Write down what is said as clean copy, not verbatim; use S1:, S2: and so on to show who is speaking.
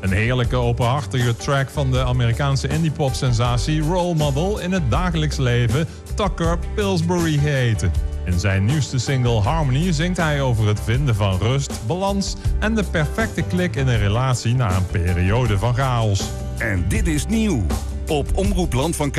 S1: Een heerlijke openhartige track van de Amerikaanse indiepop-sensatie Role Model in het dagelijks leven Tucker Pillsbury geheten. In zijn nieuwste single Harmony zingt hij over het vinden van rust, balans en de perfecte klik in een relatie na een periode van chaos.
S2: En dit is nieuw op Omroep Land van